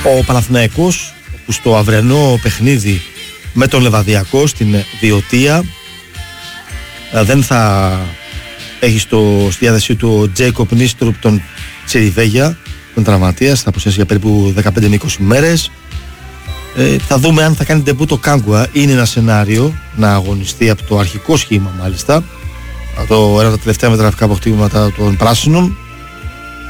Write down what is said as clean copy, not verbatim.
Ο Παναθηναϊκός που στο αυριανό παιχνίδι με τον Λεβαδιακό στην Βιωτία δεν θα έχει στη διάθεσή του ο Τζέικοπ Νίστρουπ τον Τσιριβέγια, τον τραυματίας, θα αποσιάσει για περίπου 15 με 20 μέρες. Θα δούμε αν θα κάνει ντεμπού το Κάγκουα. Είναι ένα σενάριο να αγωνιστεί από το αρχικό σχήμα, μάλιστα, ένα από τα τελευταία μεταγραφικά αποκτήματα των πράσινων.